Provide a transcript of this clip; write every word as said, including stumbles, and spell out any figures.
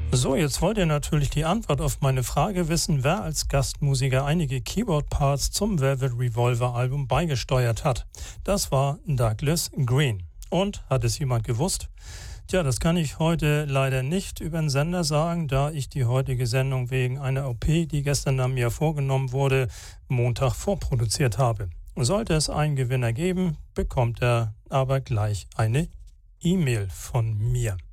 So, jetzt wollt ihr natürlich die Antwort auf meine Frage wissen, wer als Gastmusiker einige Keyboard-Parts zum Velvet Revolver-Album beigesteuert hat. Das war Douglas Green. Und, hat es jemand gewusst? Tja, das kann ich heute leider nicht über den Sender sagen, da ich die heutige Sendung wegen einer O P, die gestern an mir vorgenommen wurde, Montag vorproduziert habe. Sollte es einen Gewinner geben, bekommt er aber gleich eine E-Mail von mir.